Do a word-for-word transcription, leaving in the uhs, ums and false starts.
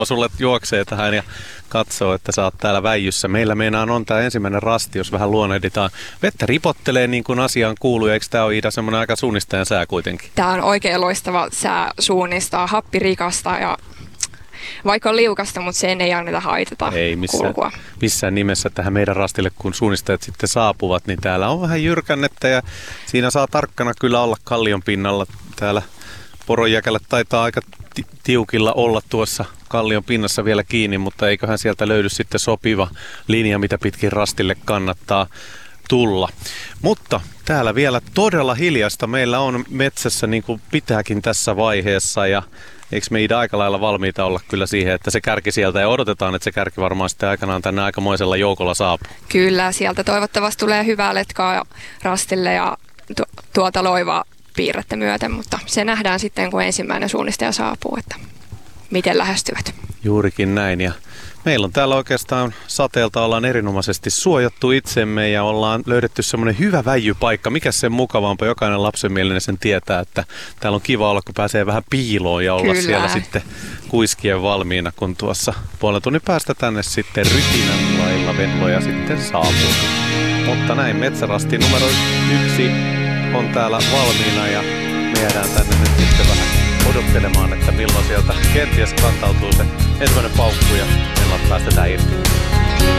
sulle juoksee tähän ja katsoo, että sä oot täällä väijyssä. Meillä meinaan on tää ensimmäinen rasti, jos vähän luonnehditaan. Vettä ripottelee niin kuin asiaan kuuluu, ja eikö tää ole, Iida, semmoinen aika suunnistajan sää kuitenkin? Tää on oikein loistava sää suunnistaa, happirikasta ja vaikka on liukasta, mutta sen ei anneta haitata Ei missään, kulkua. missään nimessä tähän meidän rastille, kun suunnistajat sitten saapuvat, niin täällä on vähän jyrkännettä ja siinä saa tarkkana kyllä olla kallion pinnalla. Täällä poronjäkälä taitaa aika ti- tiukilla olla tuossa kallion pinnassa vielä kiinni, mutta eiköhän sieltä löydy sitten sopiva linja, mitä pitkin rastille kannattaa tulla. Mutta täällä vielä todella hiljasta meillä on metsässä, niin kuin pitääkin tässä vaiheessa, ja eikö me Iida aika lailla valmiita olla kyllä siihen, että se kärki sieltä, ja odotetaan, että se kärki varmaan sitten aikanaan tänne aikamoisella joukolla saapuu. Kyllä, sieltä toivottavasti tulee hyvää letkaa rastille ja tu- tuota loivaa piirrettä myöten, mutta se nähdään sitten, kun ensimmäinen suunnistaja saapuu, että miten lähestyvät. Juurikin näin, ja meillä on täällä oikeastaan sateelta ollaan erinomaisesti suojattu itsemme ja ollaan löydetty semmoinen hyvä väijypaikka. Mikä sen mukavampaa, jokainen lapsenmielinen sen tietää, että täällä on kiva olla, kun pääsee vähän piiloon ja olla Kyllä. siellä sitten kuiskien valmiina, kun tuossa puolen tunnin päästä tänne sitten rytinän lailla venloja sitten saapuu. Mutta näin metsärasti numero yksi on täällä valmiina ja me jäädään tänne nyt sitten vähän odottelemaan, että milloin sieltä kenties kantautuu se ensimmäinen paukku ja milloin päästetään irti.